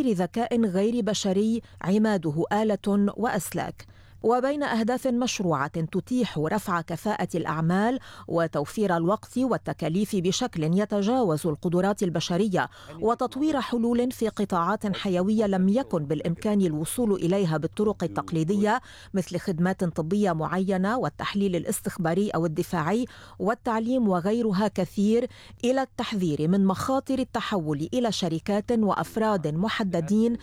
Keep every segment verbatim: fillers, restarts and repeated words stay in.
تطوير ذكاء غير بشري عماده آلة وأسلاك. وبين أهداف مشروعة تتيح رفع كفاءة الأعمال وتوفير الوقت والتكاليف بشكل يتجاوز القدرات البشرية، وتطوير حلول في قطاعات حيوية لم يكن بالإمكان الوصول إليها بالطرق التقليدية، مثل خدمات طبية معينة والتحليل الاستخباري أو الدفاعي والتعليم وغيرها كثير، إلى التحذير من مخاطر التحول إلى شركات وأفراد محددين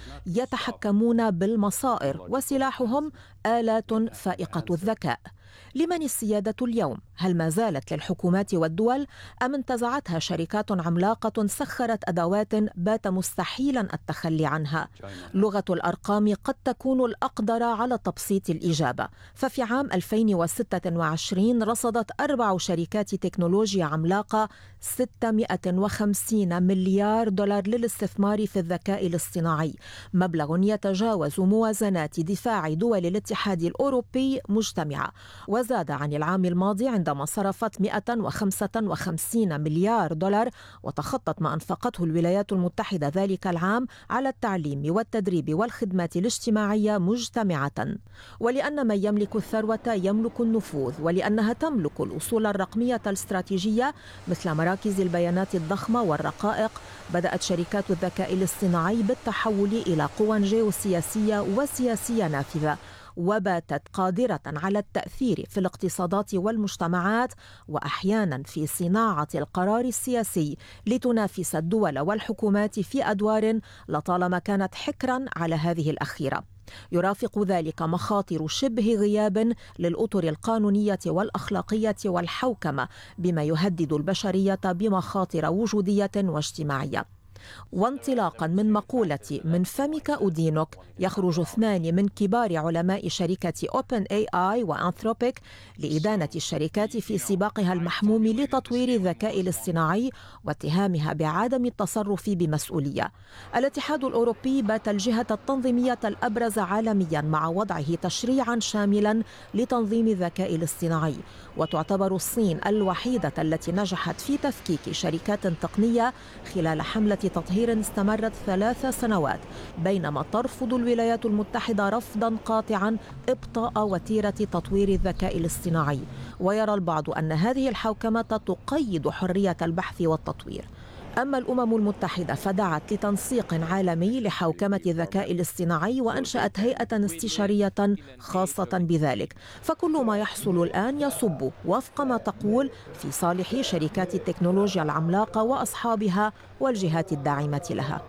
يتحكمون بالمصائر وسلاحهم آلات فائقة الذكاء. لمن السيادة اليوم؟ هل ما زالت للحكومات والدول أم انتزعتها شركات عملاقة سخرت أدوات بات مستحيلا التخلي عنها؟ لغة الأرقام قد تكون الأقدر على تبسيط الإجابة، ففي عام ألفين وستة وعشرين رصدت أربع شركات تكنولوجيا عملاقة ستمائة وخمسين مليار دولار للاستثمار في الذكاء الاصطناعي، مبلغ يتجاوز موازنات دفاع دول الاتحاد الأوروبي مجتمعة، وزاد عن العام الماضي عندما صرفت مائة وخمسة وخمسين مليار دولار، وتخطت ما أنفقته الولايات المتحدة ذلك العام على التعليم والتدريب والخدمات الاجتماعية مجتمعة. ولأن من يملك الثروة يملك النفوذ، ولأنها تملك الأصول الرقمية الاستراتيجية مثل مراكز البيانات الضخمة والرقائق، بدأت شركات الذكاء الاصطناعي بالتحول إلى قوى جيوسياسية وسياسية نافذة، وباتت قادرة على التأثير في الاقتصادات والمجتمعات وأحيانا في صناعة القرار السياسي، لتنافس الدول والحكومات في أدوار لطالما كانت حكرا على هذه الأخيرة. يرافق ذلك مخاطر شبه غياب للأطر القانونية والأخلاقية والحوكمة، بما يهدد البشرية بمخاطر وجودية واجتماعية. وانطلاقا من مقولة من فمك أدينك، يخرج اثنان من كبار علماء شركة أوبن إيه آي وأنثروبيك لإدانة الشركات في سباقها المحموم لتطوير الذكاء الاصطناعي واتهامها بعدم التصرف بمسؤولية. الاتحاد الأوروبي بات الجهة التنظيمية الأبرز عالميا مع وضعه تشريعا شاملا لتنظيم الذكاء الاصطناعي، وتعتبر الصين الوحيدة التي نجحت في تفكيك شركات تقنية خلال حملة تطهير استمرت ثلاث سنوات، بينما ترفض الولايات المتحدة رفضا قاطعا إبطاء وتيرة تطوير الذكاء الاصطناعي. ويرى البعض أن هذه الحوكمة تقيد حرية البحث والتطوير. أما الأمم المتحدة فدعت لتنسيق عالمي لحوكمة الذكاء الاصطناعي، وأنشأت هيئة استشارية خاصة بذلك. فكل ما يحصل الآن يصب وفق ما تقول في صالح شركات التكنولوجيا العملاقة وأصحابها والجهات الداعمة لها.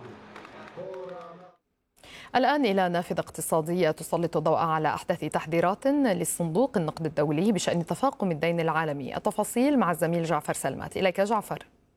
الآن إلى نافذة اقتصادية تسلط الضوء على أحدث تحذيرات للصندوق النقد الدولي بشأن تفاقم الدين العالمي. التفاصيل مع الزميل جعفر سلمات. إليك جعفر.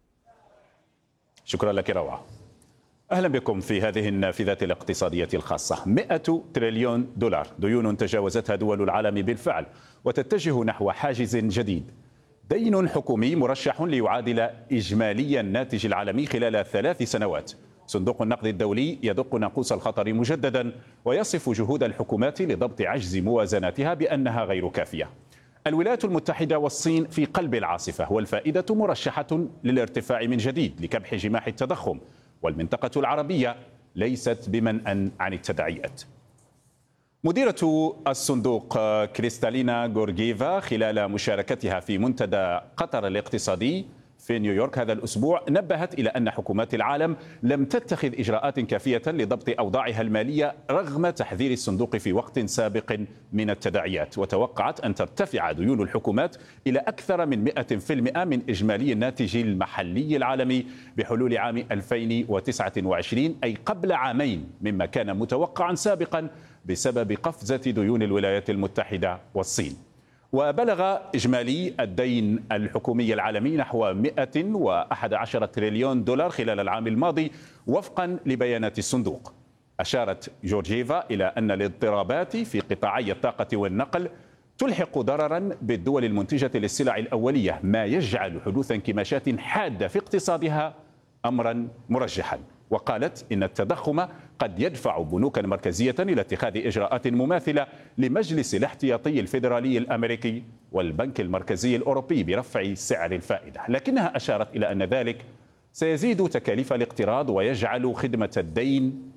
شكرا لك روعة. أهلا بكم في هذه النافذة الاقتصادية الخاصة. مئة تريليون دولار ديون تجاوزتها دول العالم بالفعل، وتتجه نحو حاجز جديد، دين حكومي مرشح ليعادل إجمالي الناتج العالمي خلال ثلاث سنوات. صندوق النقد الدولي يدق ناقوس الخطر مجددا، ويصف جهود الحكومات لضبط عجز موازناتها بأنها غير كافية. الولايات المتحدة والصين في قلب العاصفة، والفائدة مرشحة للارتفاع من جديد لكبح جماح التضخم، والمنطقة العربية ليست بمنأى عن التداعيات. مديرة الصندوق كريستالينا غورغيفا خلال مشاركتها في منتدى قطر الاقتصادي في نيويورك هذا الأسبوع نبهت إلى أن حكومات العالم لم تتخذ إجراءات كافية لضبط أوضاعها المالية رغم تحذير الصندوق في وقت سابق من التداعيات، وتوقعت أن ترتفع ديون الحكومات إلى أكثر من مئة بالمئة من إجمالي الناتج المحلي العالمي بحلول عام ألفين وتسعة وعشرين، أي قبل عامين مما كان متوقعا سابقا بسبب قفزة ديون الولايات المتحدة والصين. وبلغ إجمالي الدين الحكومي العالمي نحو مئة وأحد عشر تريليون دولار خلال العام الماضي وفقا لبيانات الصندوق. أشارت جورجيفا إلى أن الاضطرابات في قطاعي الطاقة والنقل تلحق ضررا بالدول المنتجة للسلع الأولية، ما يجعل حدوث انكماشات حادة في اقتصادها أمرا مرجحا. وقالت إن التضخم قد يدفع بنوكا مركزية إلى اتخاذ إجراءات مماثلة لمجلس الاحتياطي الفيدرالي الأمريكي والبنك المركزي الأوروبي برفع سعر الفائدة، لكنها أشارت إلى أن ذلك سيزيد تكاليف الاقتراض ويجعل خدمة الدين